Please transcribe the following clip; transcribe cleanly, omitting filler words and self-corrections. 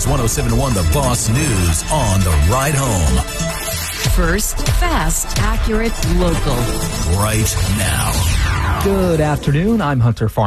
News 107.1 The Boss News on the ride home. First, fast, accurate, local. Right now. Good afternoon. I'm Hunter Farmer.